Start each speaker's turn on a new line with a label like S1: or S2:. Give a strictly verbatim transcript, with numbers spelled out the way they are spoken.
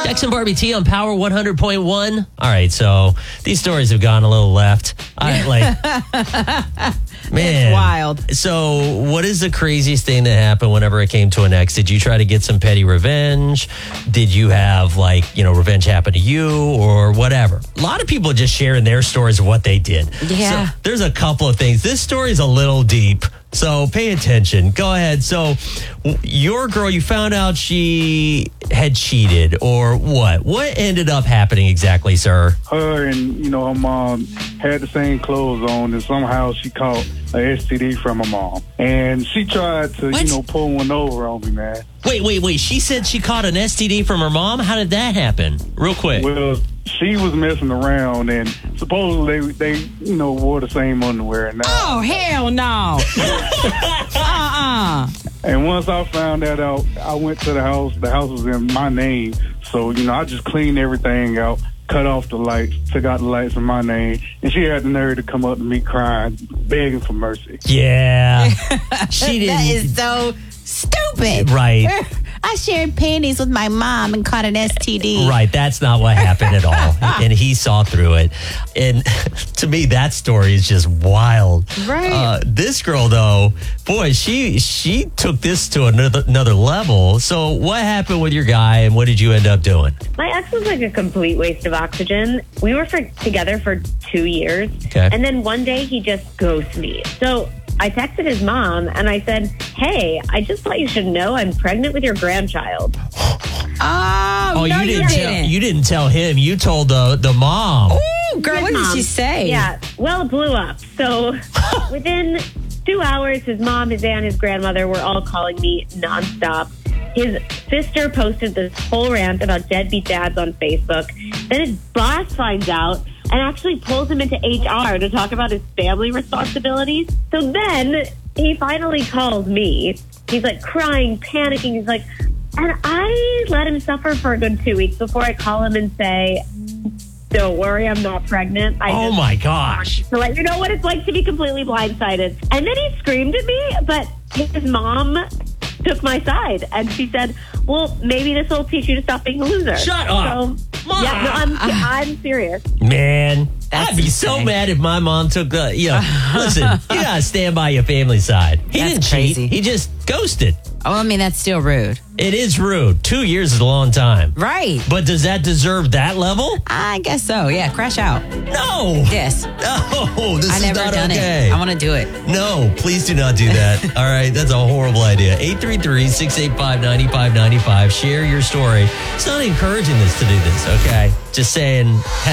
S1: Dex and Barbie T on Power one hundred point one. All right, so these stories have gone a little left. I like, man,
S2: it's wild.
S1: So, what is the craziest thing that happened whenever it came to an ex? Did you try to get some petty revenge? Did you have like, you know, revenge happen to you or whatever? A lot of people just sharing their stories of what they did.
S2: Yeah.
S1: So, there's a couple of things. This story is a little deep. So pay attention. Go ahead. So your girl, you found out she had cheated or what? What ended up happening exactly, sir?
S3: Her and, you know, her mom had the same clothes on, and somehow she caught an S T D from her mom. And she tried to,
S1: What?
S3: you know, pull one over on me, man.
S1: Wait, wait, wait. She said she caught an S T D from her mom? How did that happen? Real quick.
S3: Well, she was messing around, and supposedly they, they you know, wore the same underwear. And,
S2: Oh, hell no. uh-uh.
S3: and once I found that out, I went to the house. The house was in my name. So, you know, I just cleaned everything out, cut off the lights, took out the lights in my name, and she had the nerve to come up to me crying, begging for mercy.
S1: Yeah. She didn't.
S2: That is so stupid.
S1: Right.
S2: I shared panties with my mom and caught an S T D.
S1: Right, that's not what happened at all. And he saw through it. And to me, that story is just wild.
S2: Right.
S1: Uh, this girl, though, boy, she she took this to another another level. So what happened with your guy and what did you end up doing?
S4: My ex was like a complete waste of oxygen. We were for, together for two years.
S1: Okay.
S4: And then one day he just ghosted me. So I texted his mom and I said, hey, I just thought you should know I'm pregnant with your grandchild.
S2: Oh,
S1: Oh,
S2: no,
S1: you
S2: you
S1: didn't
S2: didn't.
S1: tell you didn't tell him. You told the the mom.
S2: Ooh, girl, what did
S4: Mom.
S2: she say?
S4: Yeah, well, it blew up. So within two hours, his mom, his aunt, his grandmother were all calling me nonstop. His sister posted this whole rant about deadbeat dads on Facebook. Then his boss finds out and actually pulls him into H R to talk about his family responsibilities. So then he finally calls me. He's like crying, panicking. He's like, and I let him suffer for a good two weeks before I call him and say, don't worry, I'm not pregnant. I
S1: Oh
S4: just
S1: my gosh.
S4: to let you know what it's like to be completely blindsided. And then he screamed at me, but his mom took my side. And she said, well, maybe this will teach you to stop being a loser.
S1: Shut up.
S4: So,
S1: Mom.
S4: yeah, no, I'm, I'm serious.
S1: Man,
S2: That's
S1: I'd be so
S2: insane.
S1: mad if my mom took the, you know, listen, you gotta stand by your family side. He
S2: That's
S1: didn't
S2: crazy.
S1: cheat. He just ghosted.
S2: Oh, I mean, that's still rude.
S1: It is rude. Two years is a long time.
S2: Right.
S1: But does that deserve that level?
S2: I guess so. Yeah, crash out.
S1: No.
S2: Yes.
S1: No, this
S2: I
S1: is
S2: never
S1: not
S2: done
S1: okay.
S2: it. I want to do it.
S1: No, please do not do that. All right, that's a horrible idea. eight three three, six eight five, nine five nine five. Share your story. It's not encouraging this to do this, okay? Just saying,